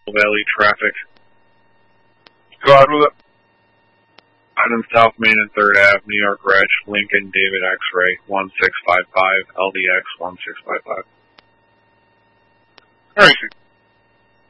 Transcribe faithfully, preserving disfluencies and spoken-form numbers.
Valley traffic. Go ahead with it. Item South Main and third Avenue, New York Reg, Lincoln, David X-Ray, one six five five, L D X one six five five. All right.